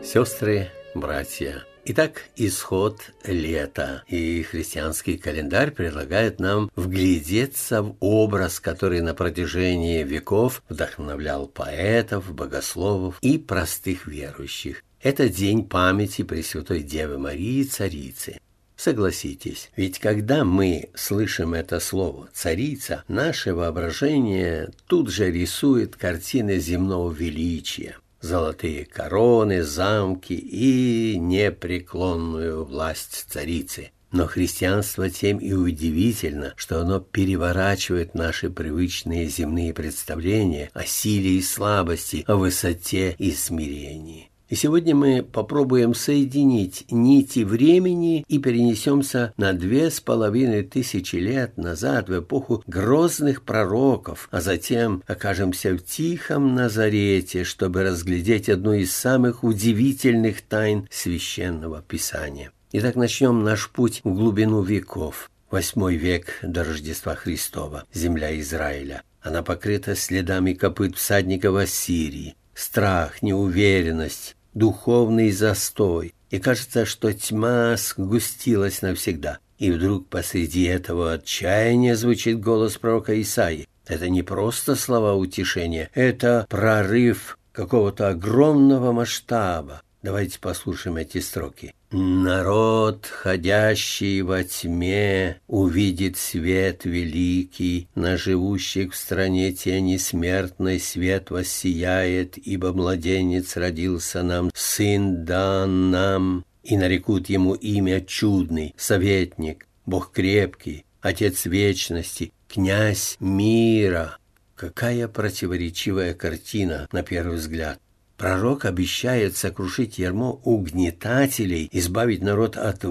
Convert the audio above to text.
Сестры, братья, итак, исход лета, и христианский календарь предлагает нам вглядеться в образ, который на протяжении веков вдохновлял поэтов, богословов и простых верующих. Это день памяти Пресвятой Девы Марии, Царицы. Согласитесь, ведь когда мы слышим это слово «царица», наше воображение тут же рисует картины земного величия. Золотые короны, замки и непреклонную власть царицы. Но христианство тем и удивительно, что оно переворачивает наши привычные земные представления о силе и слабости, о высоте и смирении. И сегодня мы попробуем соединить нити времени и перенесемся на 2500 лет назад, в эпоху грозных пророков, а затем окажемся в тихом Назарете, чтобы разглядеть одну из самых удивительных тайн Священного Писания. Итак, начнем наш путь в глубину веков. 8 век до Рождества Христова, земля Израиля. Она покрыта следами копыт всадников Ассирии. Страх, неуверенность, духовный застой. И кажется, что тьма сгустилась навсегда. И вдруг посреди этого отчаяния звучит голос пророка Исаии. Это не просто слова утешения, это прорыв какого-то огромного масштаба. Давайте послушаем эти строки. «Народ, ходящий во тьме, увидит свет великий, на живущих в стране тени смертной свет воссияет, ибо младенец родился нам, сын дан нам, и нарекут ему имя чудный, советник, Бог крепкий, Отец вечности, князь мира». Какая противоречивая картина на первый взгляд. Пророк обещает сокрушить ярмо угнетателей, избавить народ от